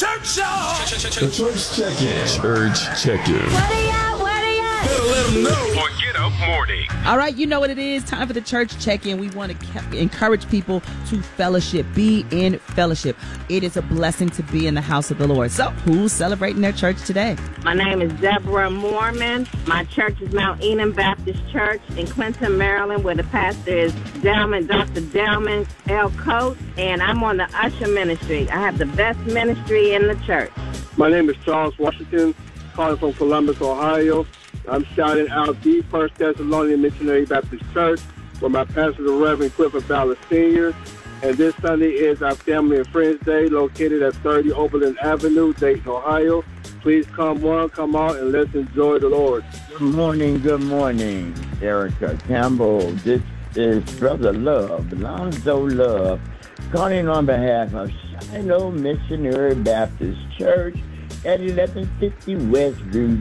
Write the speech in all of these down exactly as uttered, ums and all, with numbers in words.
Church y'all. The church check-in. Church check-in. What are y'all? What are y'all? Better let them know. For Get Up Morning. All right, you know what it is. Time for the church check-in. We want to ke- encourage people to fellowship. Be in fellowship. It is a blessing to be in the house of the Lord. So, who's celebrating their church today? My name is Deborah Mormon. My church is Mount Enon Baptist Church in Clinton, Maryland, where the pastor is Delman, Doctor Delman L. Coates, and I'm on the usher ministry. I have the best ministry in the church. My name is Charles Washington, calling from Columbus, Ohio. I'm shouting out the First Thessalonian Missionary Baptist Church, where my pastor is the Reverend Clifford Ballard Senior And this Sunday is our Family and Friends Day, located at thirty Oberlin Avenue, Dayton, Ohio. Please come on, come out, and let's enjoy the Lord. Good morning, good morning, Erica Campbell. This is Brother Love, Lonzo Love, calling on behalf of Shiloh Missionary Baptist Church at eleven fifty Westview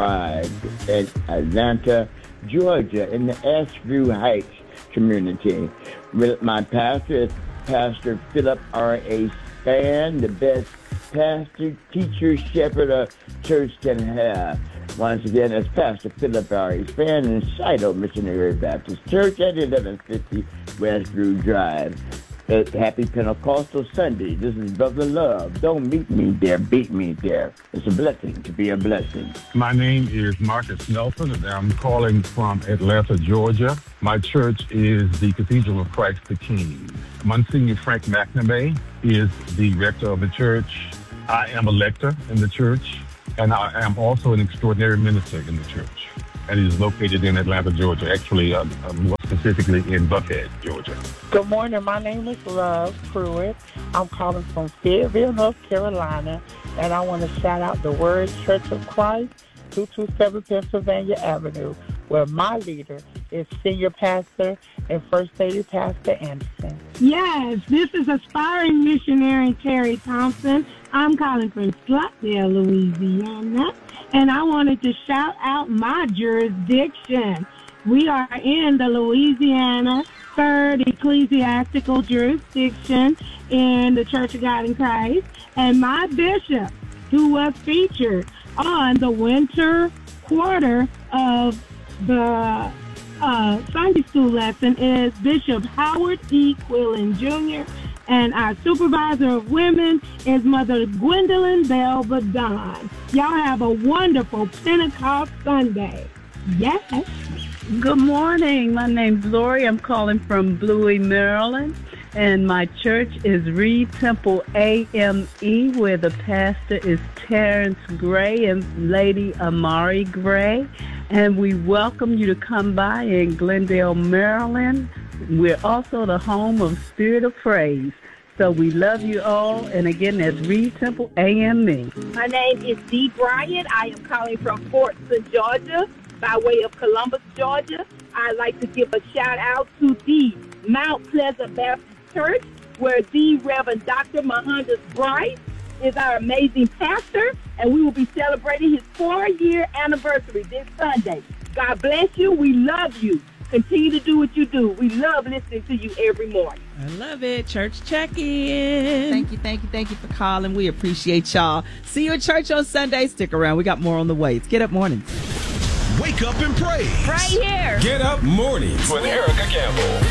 Drive at Atlanta, Georgia, in the Ashview Heights community. With my pastor is Pastor Philip R. A. Spann, the best pastor, teacher, shepherd a church can have. Once again, it's Pastor Philip R. A. Spann in Shiloh Missionary Baptist Church at eleven fifty Westview Drive. It's Happy Pentecostal Sunday. This is Brother Love. Don't meet me there, beat me there. It's a blessing to be a blessing. My name is Marcus Nelson, and I'm calling from Atlanta, Georgia. My church is the Cathedral of Christ the King. Monsignor Frank McNamee is the rector of the church. I am a lector in the church, and I am also an extraordinary minister in the church. And it is located in Atlanta, Georgia, actually uh, more specifically in Buckhead, Georgia. Good morning. My name is Love Pruitt. I'm calling from Fayetteville, North Carolina, and I want to shout out the Word Church of Christ, two twenty-seven Pennsylvania Avenue, where my leader is Senior Pastor and First Lady Pastor Anderson. Yes, this is aspiring missionary Terry Thompson. I'm calling from Scottsdale, Louisiana, and I wanted to shout out my jurisdiction. We are in the Louisiana third Ecclesiastical Jurisdiction in the Church of God in Christ, and my bishop, who was featured on the winter quarter of the uh, Sunday school lesson, is Bishop Howard E. Quillen Junior, and our supervisor of women is Mother Gwendolyn Bell Badon. Y'all have a wonderful Pentecost Sunday. Yes. Good morning. My name's Lori. I'm calling from Bluey, Maryland. And my church is Reed Temple A M E, where the pastor is Terrence Gray and Lady Amari Gray. And we welcome you to come by in Glendale, Maryland. We're also the home of Spirit of Praise. So we love you all. And again, that's Reed Temple A M E. My name is Dee Bryant. I am calling from Fort St. Georgia by way of Columbus, Georgia. I'd like to give a shout out to the Mount Pleasant Baptist Church, where the Reverend Doctor Mohandas Bryce is our amazing pastor, and we will be celebrating his four-year anniversary this Sunday. God bless you. We love you. Continue to do what you do. We love listening to you every morning. I love it. Church check-in. Thank you, thank you, thank you for calling. We appreciate y'all. See you at church on Sunday. Stick around. We got more on the way. It's Get Up Mornings. Wake up and praise. Right here. Get Up Mornings with Erica Campbell.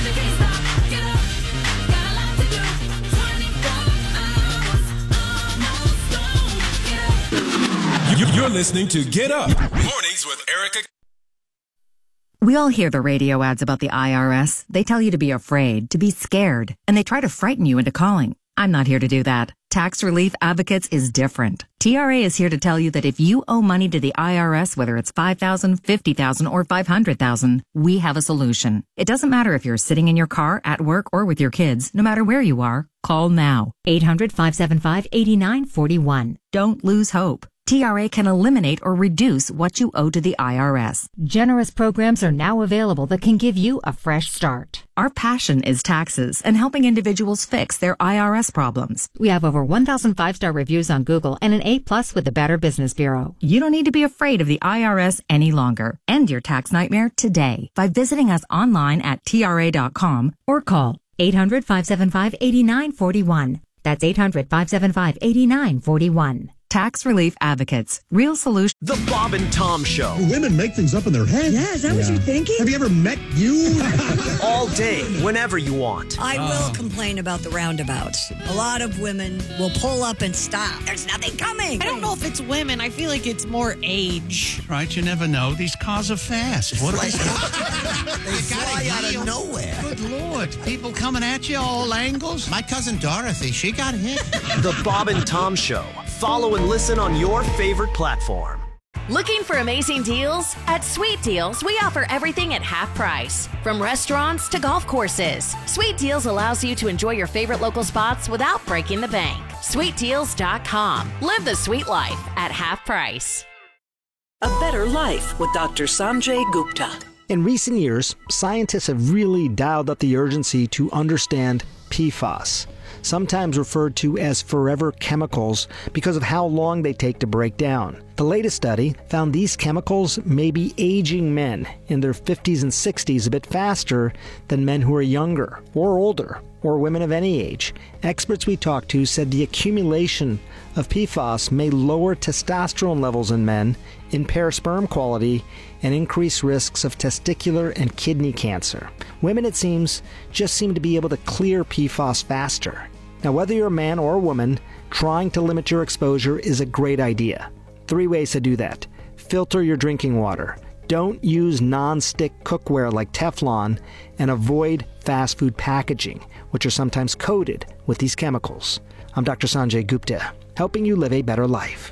You're listening to Get Up Mornings with Erica. We all hear the radio ads about the I R S. They tell you to be afraid, to be scared, and they try to frighten you into calling. I'm not here to do that. Tax Relief Advocates is different. T R A is here to tell you that if you owe money to the I R S, whether it's five thousand dollars, fifty thousand dollars, or five hundred thousand dollars, we have a solution. It doesn't matter if you're sitting in your car, at work, or with your kids. No matter where you are, call now. eight hundred, five seven five, eight nine four one. Don't lose hope. T R A can eliminate or reduce what you owe to the I R S. Generous programs are now available that can give you a fresh start. Our passion is taxes and helping individuals fix their I R S problems. We have over one thousand five-star reviews on Google and an A plus with the Better Business Bureau. You don't need to be afraid of the I R S any longer. End your tax nightmare today by visiting us online at T R A dot com or call eight hundred, five seven five, eight nine four one. That's eight hundred, five seven five, eight nine four one. Tax Relief Advocates. Real solution. The Bob and Tom Show. Do women make things up in their head? Yeah, is that yeah. what you're thinking? Have you ever met you? All day, whenever you want. I will oh. complain about the roundabouts. A lot of women will pull up and stop. There's nothing coming. I don't know if it's women. I feel like it's more age. Right, you never know. These cars are fast. What like, they fly out of nowhere. Good Lord. People coming at you all angles. My cousin Dorothy, she got hit. The Bob and Tom Show. Follow and listen on your favorite platform. Looking for amazing deals? At Sweet Deals, we offer everything at half price. From restaurants to golf courses, Sweet Deals allows you to enjoy your favorite local spots without breaking the bank. sweet deals dot com. Live the sweet life at half price. A Better Life with Doctor Sanjay Gupta. In recent years, scientists have really dialed up the urgency to understand P FAS, sometimes referred to as forever chemicals because of how long they take to break down. The latest study found these chemicals may be aging men in their fifties and sixties a bit faster than men who are younger or older, or women of any age. Experts we talked to said the accumulation of P FAS may lower testosterone levels in men, impair sperm quality, and increase risks of testicular and kidney cancer. Women, it seems, just seem to be able to clear P FAS faster. Now, whether you're a man or a woman, trying to limit your exposure is a great idea. Three ways to do that. Filter your drinking water. Don't use non-stick cookware like Teflon, and avoid fast food packaging, which are sometimes coated with these chemicals. I'm Doctor Sanjay Gupta, helping you live a better life.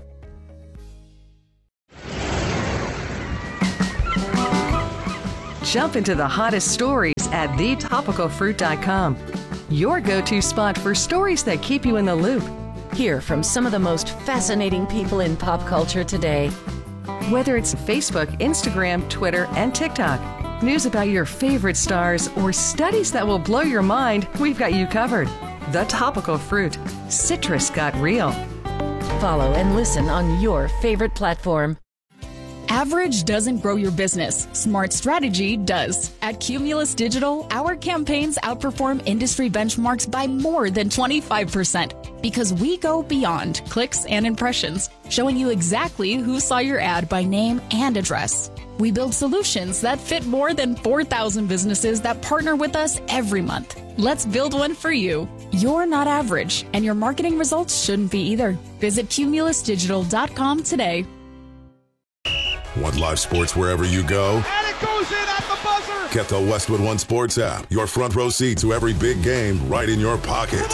Jump into the hottest stories at the topical fruit dot com. Your go-to spot for stories that keep you in the loop. Hear from some of the most fascinating people in pop culture today. Whether it's Facebook, Instagram, Twitter, and TikTok, news about your favorite stars, or studies that will blow your mind, we've got you covered. The Topical Fruit. Citrus got real. Follow and listen on your favorite platform. Average doesn't grow your business. Smart strategy does. At Cumulus Digital, our campaigns outperform industry benchmarks by more than twenty-five percent because we go beyond clicks and impressions, showing you exactly who saw your ad by name and address. We build solutions that fit more than four thousand businesses that partner with us every month. Let's build one for you. You're not average, and your marketing results shouldn't be either. Visit cumulus digital dot com today. Want live sports wherever you go? And it goes in at the buzzer! Get the Westwood One Sports app. Your front row seat to every big game right in your pocket.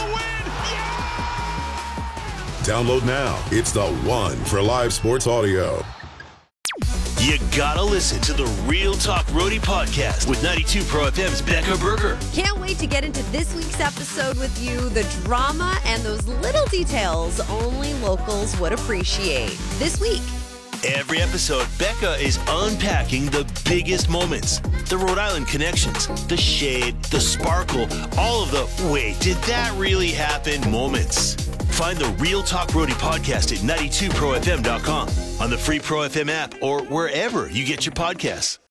Download now. It's the one for live sports audio. You gotta listen to the Real Talk Roadie podcast with ninety-two Pro F M's Becca Berger. Can't wait to get into this week's episode with you. The drama and those little details only locals would appreciate. This week. Every episode, Becca is unpacking the biggest moments, the Rhode Island connections, the shade, the sparkle, all of the wait, did that really happen moments. Find the Real Talk Roadie podcast at ninety-two pro f m dot com, on the free Pro F M app, or wherever you get your podcasts.